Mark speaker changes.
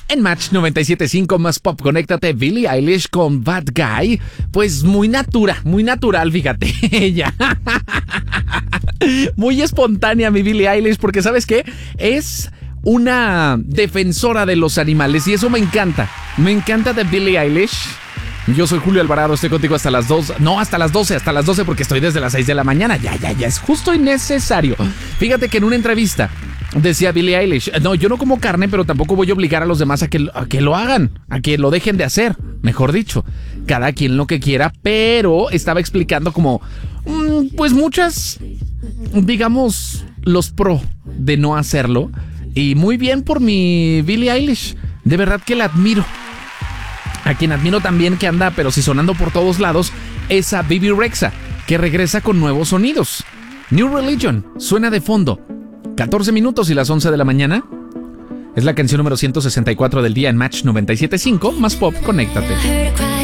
Speaker 1: En Match 97.5 más pop, conéctate, Billie Eilish con Bad Guy. Pues muy natural, fíjate, ella. Muy espontánea mi Billie Eilish, porque ¿sabes qué? Es una defensora de los animales y eso me encanta. Me encanta de Billie Eilish. Yo soy Julio Alvarado, estoy contigo hasta las 2. No, hasta las 12 porque estoy desde las 6 de la mañana. Ya, es justo y necesario. Fíjate que en una entrevista decía Billie Eilish, no, yo no como carne, pero tampoco voy a obligar a los demás a que lo hagan, a que lo dejen de hacer, mejor dicho. Cada quien lo que quiera, pero estaba explicando como, pues muchas, digamos, los pro de no hacerlo. Y muy bien por mi Billie Eilish, de verdad que la admiro. A quien admiro también que anda, pero sí sonando por todos lados, es a Bebe Rexha, que regresa con nuevos sonidos. New Religion suena de fondo. 14 minutos y las 11 de la mañana. Es la canción número 164 del día en Match 97.5, más pop, conéctate.